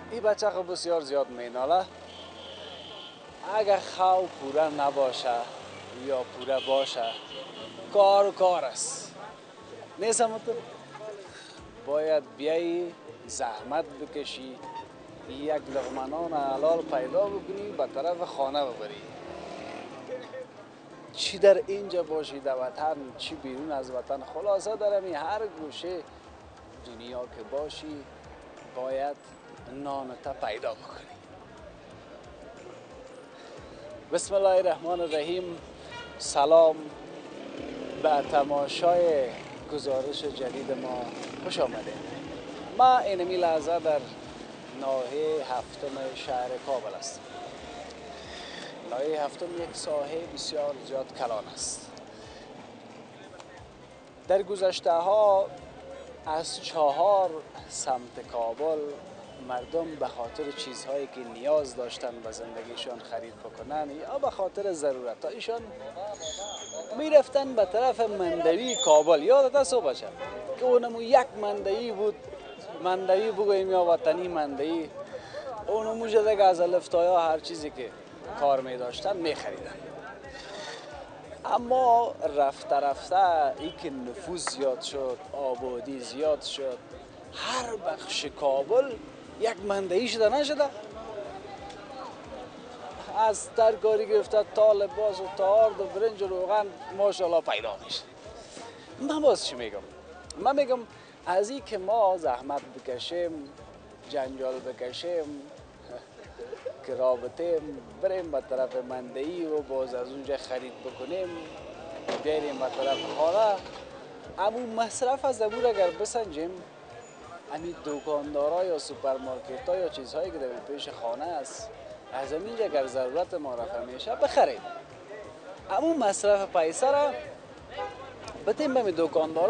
این بچه خب بسیار زیاد میناله. اگر خواب پوره نباشه یا پوره باشه کار است. نیست همونطور؟ باید بیایی زحمت بکشی، یک لقمه نان حلال پیدا بکنی، به طرف خانه ببری. چی در اینجا باشی در وطن، چی بیرون از وطن، خلاصه در هر گوشه دنیا که باشی باید نانتا پیدا بکنی. بسم الله الرحمن الرحیم. سلام، به تماشای گزارش جدید ما خوش آمدید. ما اینمی لحظه در ناحیه هفتم شهر کابل است. ناحیه هفتم یک ساحه بسیار زیاد کلان است. در گذشته ها از 4 سمت کابل مردم به خاطر چیزهایی که نیاز داشتن به زندگیشان خرید بکنن یا به خاطر ضرورتایشان میرفتن به طرف مندوی کابل. یادت است بچه که اونمو یک مندوی بود، مندوی بگوییم یا وطنی مندوی، اونمو جده از الفتایا هر چیزی که کار می داشتن می خریدن. اما رفته ای که نفوذ زیاد شد، آبادی زیاد شد، هر بخش کابل یک مندهی شده نشده. از ترکاری گرفته تا لباس و تا آرد و برنج و روغن ماشاءالله پیدا میشه. من باز چی میگم؟ من میگم از این که ما زحمت بکشیم، جنجال بکشیم، که رابطه بریم به طرف مندهی و باز از اونجا خرید بکنیم بیاریم به طرف خانه، اما مصرف از امور اگر بسنجیم، همین دکاندارا یا سوپرمارکت ها یا چیزهایی که در پیش خانه است، از همینجا اگر ضرورت ما رفع میشه بخریم. اما مصرف پیسه را بتیم به دکاندارا